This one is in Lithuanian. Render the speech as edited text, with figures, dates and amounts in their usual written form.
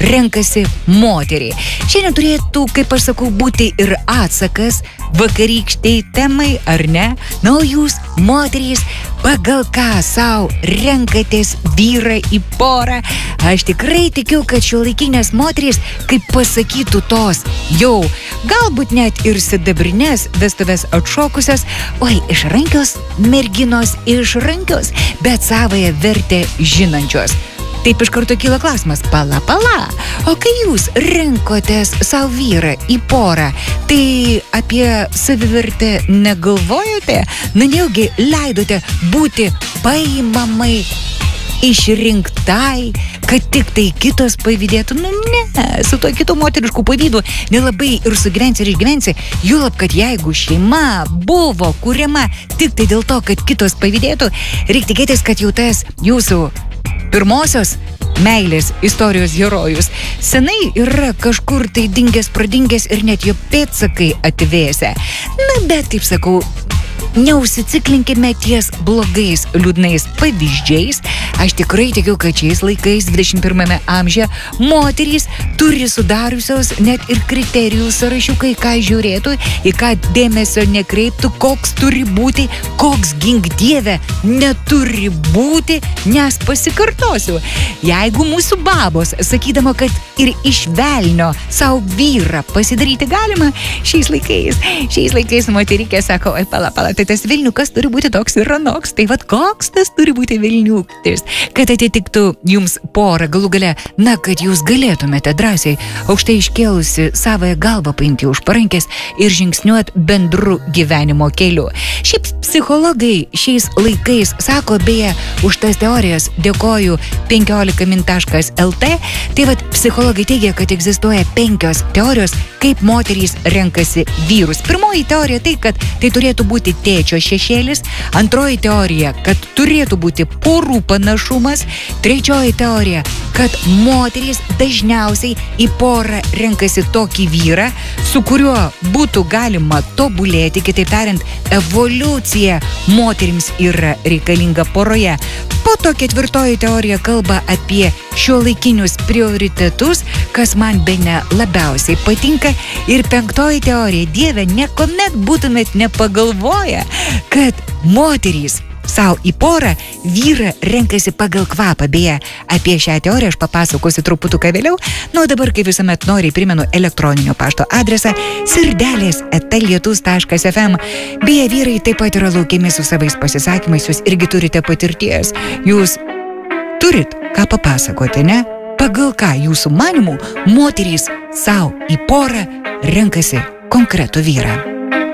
renkasi moterį. Šiandien turėtų, kaip aš sakau, būti ir atsakas vakarykštei temai, ar ne? Na, o jūs, moterys, pagal ką sau renkatės vyrą į porą? Aš tikrai tikiu, kad šiuolaikinės moterys, kaip pasakytų tos jau galbūt net ir sidabrinės vestuves atšokusios, oi, išrankios merginos, išrankios, bet savąją vertę žinančios. Taip iš karto kyla klausimas, pala, o kai jūs renkotės savo vyrą į porą, tai apie savivertę negalvojote? Na, nejaugi leidote būti paimamai, išrinktai, kad tik tai kitos pavydėtų? Nu ne, su to kitų moteriškų pavydu nelabai ir sugyvensi ir išgyvensi, juolab, kad jeigu šeima buvo kuriama tik tai dėl to, kad kitos pavydėtų, reikia tikėtis, kad jau tas jūsų pirmosios meilės istorijos herojus senai yra kažkur tai dingęs, pradingęs ir net jo pėdsakai atvėsę. Na, bet, taip sakau, neužsiciklinkime ties blogais, liūdnais pavyzdžiais. Aš tikrai tikiu, kad šiais laikais 21 amžiuje moterys turi sudariusios net ir kriterijų sąrašiukai, ką žiūrėtų, į ką dėmesio nekreiptų, koks turi būti, koks gink dieve neturi būti, nes pasikartosiu. Jeigu mūsų babos, sakydama, kad ir iš velnio savo vyrą pasidaryti galima, šiais laikais moterikė sako, oi, pala, tai tas vilniukas turi būti toks ir anoks. Tai vat koks tas turi būti vilniuktis, kad atitiktų jums porą galų gale, na, kad jūs galėtumėte drąsiai aukštai iškėlusi savąją galvą paimti už parankės ir žingsniuot bendru gyvenimo keliu. Šiaip psichologai šiais laikais sako, beje, už tas teorijas dėkoju 15min.lt. Tai vat psichologai teigia, kad egzistuoja 5 teorijos, kaip moterys renkasi vyrus. Pirmoji teorija tai, kad tai turėtų būti tėčio šešėlis. Antroji teorija, kad turėtų būti porų panašumas. Trečioji teorija, kad moterys dažniausiai į porą renkasi tokį vyrą, su kuriuo būtų galima tobulėti. Kitaip tariant, evoliucija moterims yra reikalinga poroje. Po to ketvirtoji teorija kalba apie šiuolaikinius prioritetus, kas man bene labiausiai patinka. Ir penktoji teorija, dieve, niekuomet būtumėt nepagalvoję, kad moterys sau į porą vyrą renkasi pagal kvapą. Beje, apie šią teoriją aš papasakosiu truputuką vėliau. Na, o dabar, kaip visuomet noriai primenu elektroninio pašto adresą sirdelės@lietus.fm. Beje, vyrai taip pat yra laukiami su savais pasisakymais, jūs irgi turite patirties. Jūs turit ką papasakoti, ne? Pagal ką jūsų manimų moterys sau į porą renkasi konkretų vyrą.